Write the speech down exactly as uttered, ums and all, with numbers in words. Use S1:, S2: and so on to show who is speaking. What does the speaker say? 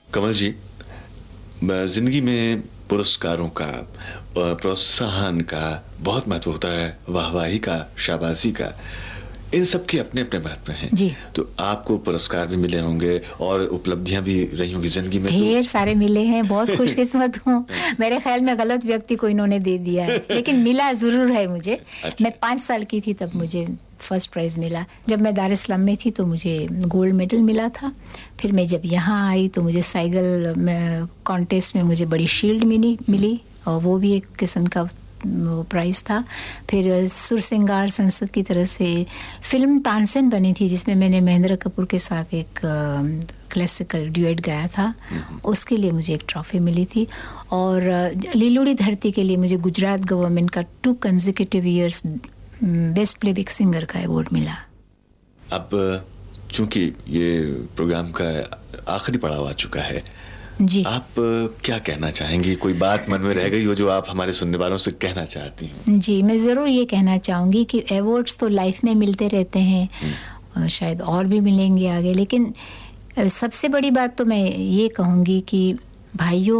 S1: कमल जी, जिंदगी में पुरस्कारों का, प्रोत्साहन का बहुत महत्व होता है, वाहवाही का, शाबाशी का, इन सब के अपने अपने महत्व हैं
S2: जी।
S1: तो आपको पुरस्कार भी मिले होंगे और उपलब्धियां भी रही होंगी जिंदगी में।
S2: ढेर
S1: तो...
S2: सारे मिले हैं, बहुत खुशकिस्मत हूँ। मेरे ख्याल में गलत व्यक्ति को इन्होंने दे दिया है, लेकिन मिला जरूर है मुझे।
S1: अच्छा।
S2: मैं पाँच साल की थी तब मुझे फर्स्ट प्राइज मिला। जब मैं दार इस्लाम में थी तो मुझे गोल्ड मेडल मिला था। फिर मैं जब यहाँ आई तो मुझे साइकिल में कॉन्टेस्ट में मुझे बड़ी शील्ड मिली मिली और वो भी एक किस्म का प्राइज़ था। फिर सुर सिंगार संसद की तरफ से फिल्म तानसेन बनी थी जिसमें मैंने महेंद्र कपूर के साथ एक क्लासिकल ड्यूएट गाया था, उसके लिए मुझे एक ट्रॉफी मिली थी। और लीलोड़ी धरती के लिए मुझे गुजरात गवर्नमेंट का to consecutive years best playback singer का अवार्ड मिला।
S1: अब चूंकि ये प्रोग्राम का आखिरी पड़ाव आ चुका है
S2: जी,
S1: आप क्या कहना चाहेंगी? कोई बात मन में रह गई हो जो आप हमारे सुनने वालों से कहना चाहती हैं?
S2: जी, मैं ज़रूर ये कहना चाहूँगी कि अवार्ड्स तो लाइफ में मिलते रहते हैं, शायद और भी मिलेंगे आगे, लेकिन सबसे बड़ी बात तो मैं ये कहूँगी कि भाइयों